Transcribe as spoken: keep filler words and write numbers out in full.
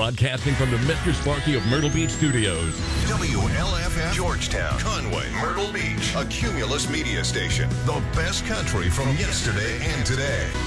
Broadcasting from the Mister Sparky of Myrtle Beach Studios. W L F F Georgetown, Conway, Myrtle Beach, a Cumulus media station. The best country from yesterday and today.